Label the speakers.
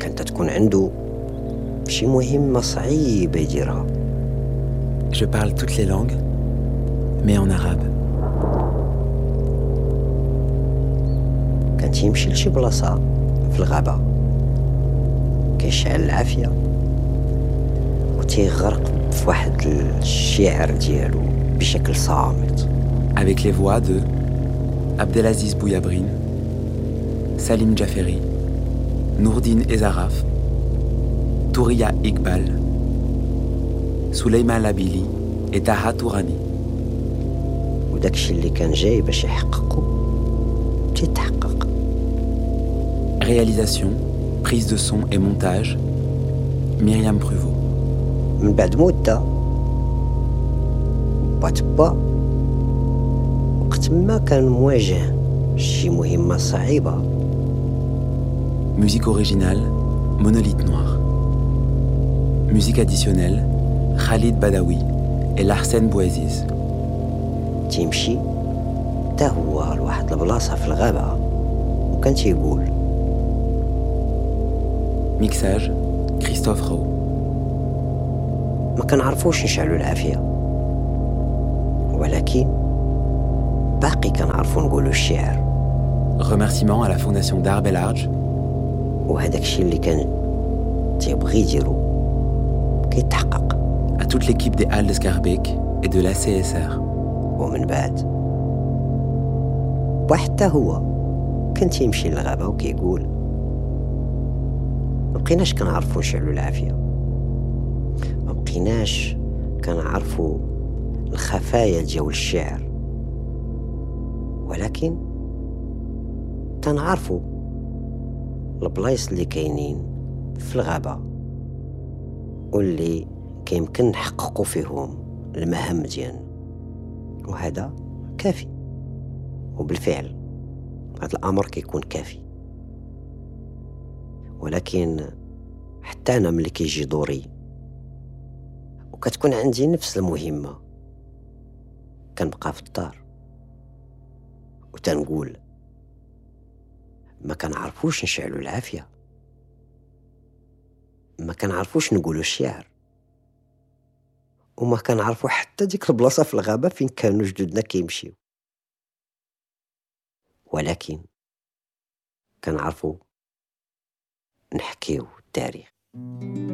Speaker 1: كانت تكون عنده شي مهمة صعيبة يديرها.
Speaker 2: Je parle toutes les langues, mais en arabe.
Speaker 1: كان تيمشي لشي بلاصة في الغابة كيشعل العافية وتيغرق في واحد الشعر ديالو بشكل صامت.
Speaker 2: Avec les voix de Abdelaziz Bouyabrine, Salim Jaferi, Nourdine Ezaraf, Touria Iqbal, Souleyman Labili et Taha Tourani.
Speaker 1: وداكشي اللي كان جاي باش يحققه تيتحقق.
Speaker 2: Réalisation, prise de son et montage, Myriam Pruvot.
Speaker 1: من بعد مدة با وقت ما كان مواجه شي مهمة صعيبة.
Speaker 2: Musique originale, Monolithe Noir. Musique additionnelle, Khalid Badawi et Larsen Bouaziz.
Speaker 1: تيمشي تا هو لواحد البلاصة في الغابة وكان تيقول.
Speaker 2: Mixage, Christophe Rau.
Speaker 1: ما كنعرفوش نشعلوا العافية، ولكن باقي كنعرفو نقولوا الشعر.
Speaker 2: Remerciements à la Fondation d'Art Bellarge,
Speaker 1: وهذاك الشيء اللي كان تيبغي يديرو كيتحقق.
Speaker 2: à toute l'équipe des Halles de Scarbeck et de l'ACSR.
Speaker 1: ومن بعد وحتى هو كان تيمشي للغابة وكيقول مبقيناش كنعرفو نشعلوا العافية، مبقيناش كنعرفو الخفايا ديال الشعر، ولكن تنعرفو البلايص اللي كاينين في الغابة واللي كيمكن نحققوا فيهم المهام ديالنا، وهذا كافي. وبالفعل هذا الأمر كيكون كافي. ولكن حتى أنا ملي كيجي دوري وكتكون عندي نفس المهمة كنبقى في الدار وتنقول ما كنعرفوش نشعلوا العافية، ما كنعرفوش نقولوا الشعر، وما كنعرفو حتى ديك البلاصة في الغابة فين كانوا جدودنا كيمشيو، ولكن كنعرفو نحكيو التاريخ.